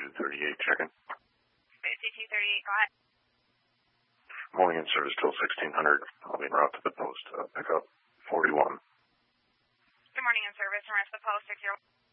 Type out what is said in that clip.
5238, checking. 5238, go ahead. Morning in service till 1600. I'll be en route to the post. Pick up 41. Good morning in service, and rest of the post 60.